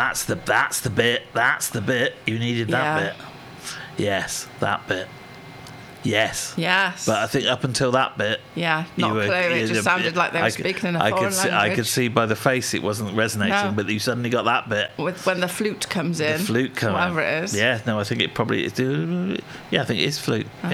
That's the bit. That's the bit. You needed that bit. Yes, that bit. Yes. Yes. But I think up until that bit... Yeah, not clue. It just sounded like they were speaking in a foreign language. I could see by the face it wasn't resonating, but you suddenly got that bit. When the flute comes in. The flute comes in. Whatever it is. Yeah, no, I think it probably is. Yeah, I think it is flute.